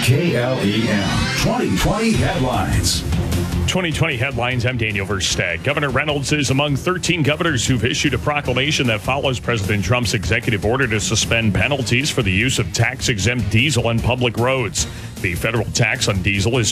KLEM 2020 headlines. 2020 headlines. I'm Daniel Versteg. Governor Reynolds is among 13 governors who've issued a proclamation that follows President Trump's executive order to suspend penalties for the use of tax-exempt diesel on public roads. The federal tax on diesel is